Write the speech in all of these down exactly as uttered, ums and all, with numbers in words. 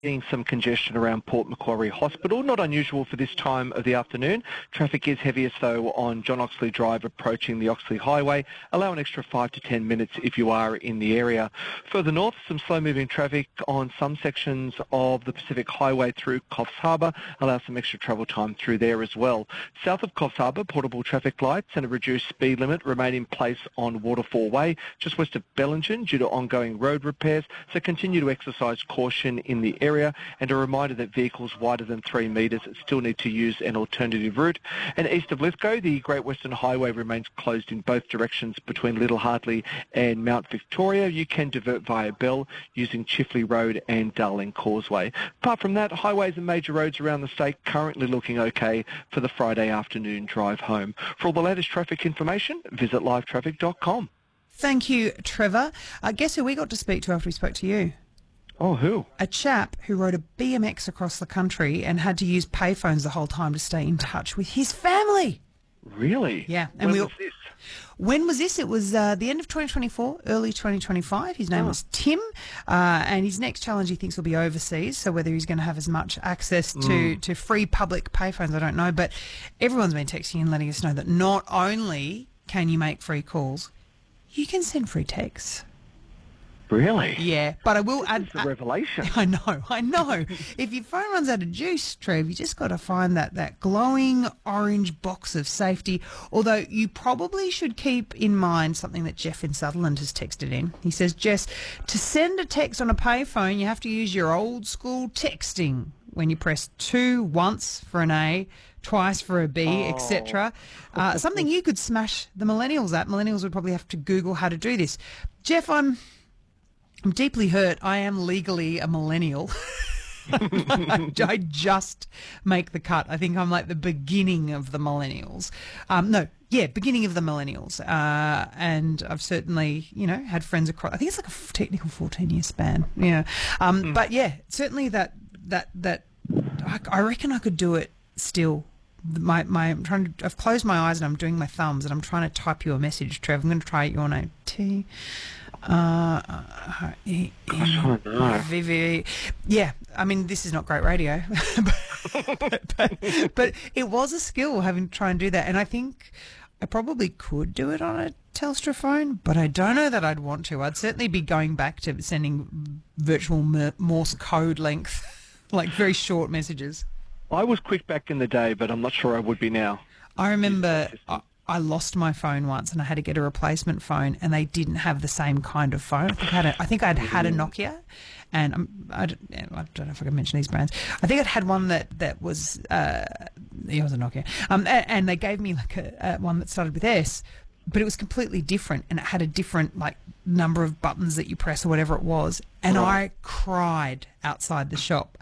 Seeing some congestion around Port Macquarie Hospital. Not unusual for this time of the afternoon. Traffic is heaviest, though, on John Oxley Drive approaching the Oxley Highway. Allow an extra five to ten minutes if you are in the area. Further north, some slow-moving traffic on some sections of the Pacific Highway through Coffs Harbour. Allow some extra travel time through there as well. South of Coffs Harbour, portable traffic lights and a reduced speed limit remain in place on Waterfall Way, just west of Bellingen, due to ongoing road repairs. So continue to exercise caution in the area. Area, and a reminder that vehicles wider than three metres still need to use an alternative route. And east of Lithgow, the Great Western Highway remains closed in both directions between Little Hartley and Mount Victoria. You can divert via Bell using Chifley Road and Darling Causeway. Apart from that, highways and major roads around the state currently looking okay for the Friday afternoon drive home. For all the latest traffic information, visit live traffic dot com. Thank you, Trevor. Uh, guess who we got to speak to after we spoke to you? Oh, who? A chap who rode a B M X across the country and had to use payphones the whole time to stay in touch with his family. Really? Yeah. And when we, was this? When was this? It was uh, the end of twenty twenty-four, early twenty twenty-five. His name oh. was Tim, uh, and his next challenge he thinks will be overseas, so whether he's going to have as much access to, mm. to free public payphones, I don't know. But everyone's been texting and letting us know that not only can you make free calls, you can send free texts. Really? Yeah, but I will add... It's a revelation. I know, I know. If your phone runs out of juice, Trev, you just got to find that, that glowing orange box of safety, although you probably should keep in mind something that Jeff in Sutherland has texted in. He says, Jess, to send a text on a payphone, you have to use your old school texting when you press two once for an A, twice for a B, oh. et cetera. Uh, something you could smash the millennials at. Millennials would probably have to Google how to do this. Jeff, I'm... I'm deeply hurt. I am legally a millennial. I, I just make the cut. I think I'm like the beginning of the millennials. Um, no, yeah, beginning of the millennials. Uh, and I've certainly, you know, had friends across. I think it's like a technical fourteen-year span. Yeah. Um, mm. But yeah, certainly that that that I, I reckon I could do it still. My my I'm trying to. I've closed my eyes and I'm doing my thumbs and I'm trying to type you a message, Trev. I'm going to try your name. T. Uh, uh, e, e, v, v, yeah, I mean, this is not great radio, but, but, but it was a skill having to try and do that. And I think I probably could do it on a Telstra phone, but I don't know that I'd want to. I'd certainly be going back to sending virtual Morse code length, like very short messages. I was quick back in the day, but I'm not sure I would be now. I remember... I lost my phone once and I had to get a replacement phone and they didn't have the same kind of phone. I think, I had a, I think I'd had a Nokia and um, I, don't, I don't know if I can mention these brands. I think I'd had one that, that was, uh, it was a Nokia. Um, and, and they gave me like a, a one that started with S, but it was completely different and it had a different like number of buttons that you press or whatever it was. And right. I cried outside the shop.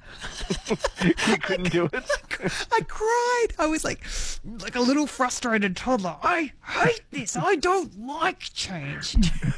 You couldn't do it? I cried. I was like, like a little frustrated toddler. I hate this. I don't like change.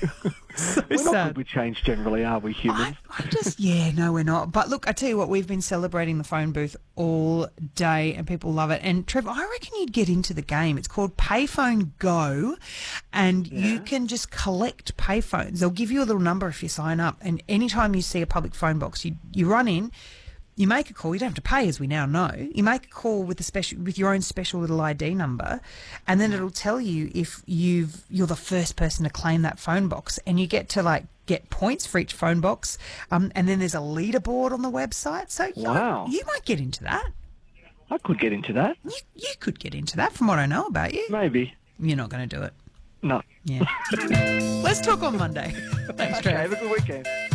So we're sad. not good with change generally, are we, humans? I, I just, yeah, no, we're not. But look, I tell you what, we've been celebrating the phone booth all day and people love it. And Trevor, I reckon you'd get into the game. It's called Payphone Go, and yeah. you can just collect payphones. They'll give you a little number if you sign up, and anytime you see a public phone box, you you run in. You make a call. You don't have to pay, as we now know. You make a call with a special, with your own special little I D number, and then it'll tell you if you've you're the first person to claim that phone box, and you get to like get points for each phone box. Um, and then there's a leaderboard on the website. So wow, you might get into that. I could get into that. You you could get into that, from what I know about you. Maybe you're not going to do it. No. Yeah. Let's talk on Monday. Thanks, okay, Trev. have a good weekend.